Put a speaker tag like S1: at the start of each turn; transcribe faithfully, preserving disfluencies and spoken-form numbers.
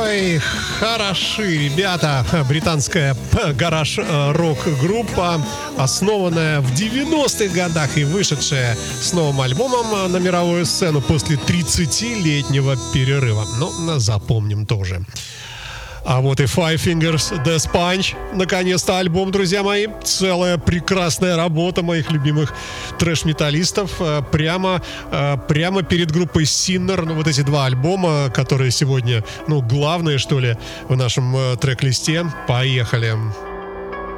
S1: Ой, хороши ребята. Британская гараж-рок-группа, основанная в девяностых годах и вышедшая с новым альбомом на мировую сцену после тридцатилетнего перерыва. Ну, запомним тоже. А вот и Five Fingers Death Punch. Наконец-то альбом, друзья мои. Целая прекрасная работа моих любимых трэш-металлистов. Прямо, прямо перед группой Sinner. Ну, вот эти два альбома, которые сегодня, ну, главные, что ли, в нашем трек-листе. Поехали.